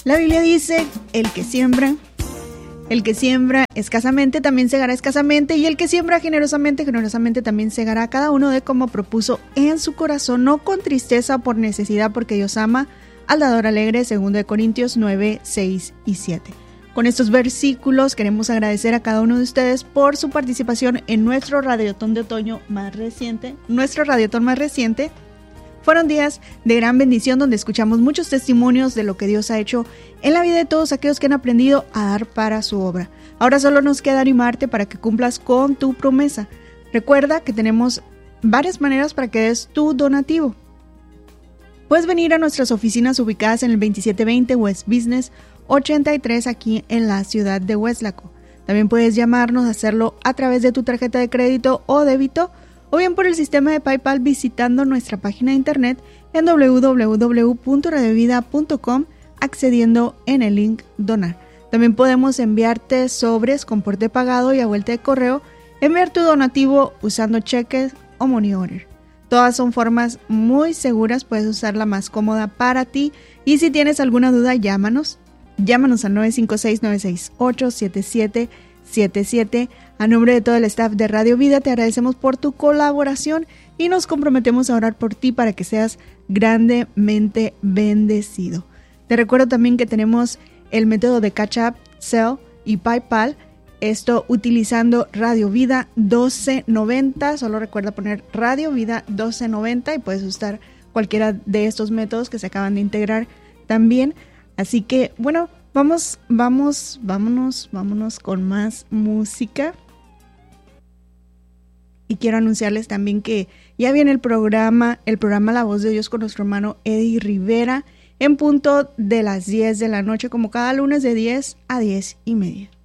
La Biblia dice, el que siembra escasamente también segará escasamente, y el que siembra generosamente, generosamente también segará. Cada uno de como propuso en su corazón, no con tristeza o por necesidad, porque Dios ama al dador alegre. 2 Corintios 9, 6 y 7. Con estos versículos queremos agradecer a cada uno de ustedes por su participación en nuestro Radiotón de Otoño más reciente. Fueron días de gran bendición donde escuchamos muchos testimonios de lo que Dios ha hecho en la vida de todos aquellos que han aprendido a dar para su obra. Ahora solo nos queda animarte para que cumplas con tu promesa. Recuerda que tenemos varias maneras para que des tu donativo. Puedes venir a nuestras oficinas ubicadas en el 2720 West Business 83 aquí en la ciudad de Weslaco. También puedes llamarnos, hacerlo a través de tu tarjeta de crédito o débito, o bien por el sistema de PayPal visitando nuestra página de internet en www.radiovida.com, accediendo en el link donar. También podemos enviarte sobres con porte pagado y a vuelta de correo, enviar tu donativo usando cheques o money order. Todas son formas muy seguras, puedes usar la más cómoda para ti, y si tienes alguna duda, llámanos al 956-968-7777. A nombre de todo el staff de Radio Vida, te agradecemos por tu colaboración y nos comprometemos a orar por ti para que seas grandemente bendecido. Te recuerdo también que tenemos el método de Cash App, Zelle y PayPal, esto utilizando Radio Vida 1290. Solo recuerda poner Radio Vida 1290 y puedes usar cualquiera de estos métodos que se acaban de integrar también. Así que, bueno, vámonos con más música. Y quiero anunciarles también que ya viene el programa La Voz de Dios con nuestro hermano Eddie Rivera en punto de las 10 de la noche, como cada lunes de 10 a 10:30.